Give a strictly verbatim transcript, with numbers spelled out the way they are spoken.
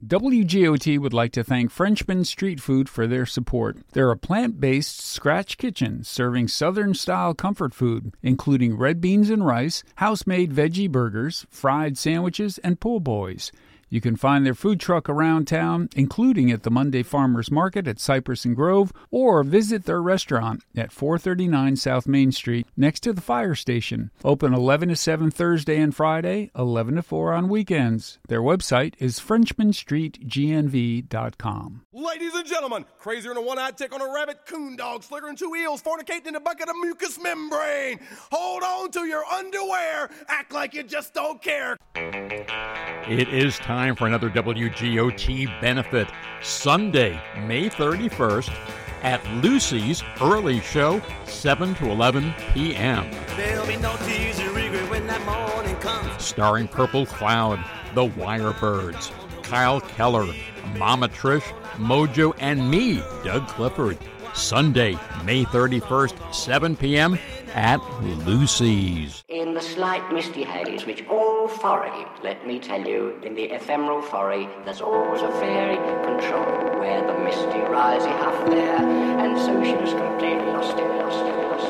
W G O T would like to thank Frenchman Street Food for their support. They're a plant-based scratch kitchen serving Southern-style comfort food, including red beans and rice, house-made veggie burgers, fried sandwiches, and po' boys. You can find their food truck around town, including at the Monday Farmers Market at Cypress and Grove, or visit their restaurant at four thirty-nine South Main Street next to the fire station. Open eleven to seven Thursday and Friday, eleven to four on weekends. Their website is frenchman street g n v dot com. Ladies and gentlemen, crazier than a one-eyed tick on a rabbit, coon dogs, flickering two eels, fornicating in a bucket of mucous membrane. Hold on to your underwear. Act like you just don't care. It is time for another W G O T benefit. Sunday, May thirty-first, at Lucy's Early Show, seven to eleven p.m. There'll be no tears or regret when that morning comes. Starring Purple Cloud, The Wirebirds, Kyle Keller, Mama Trish, Mojo, and me, Doug Clifford. Sunday, May thirty-first, seven p.m. at Lucy's. In the slight misty haze which all foray, let me tell you, in the ephemeral foray, there's always a fairy control where the misty risey half there, and so she was completely lost in, lost in, lost in.